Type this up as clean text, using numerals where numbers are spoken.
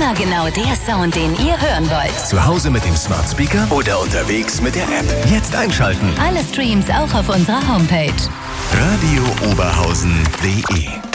Immer genau der Sound, den ihr hören wollt. Zu Hause mit dem Smart Speaker oder unterwegs mit der App. Jetzt einschalten. Alle Streams auch auf unserer Homepage. radiooberhausen.de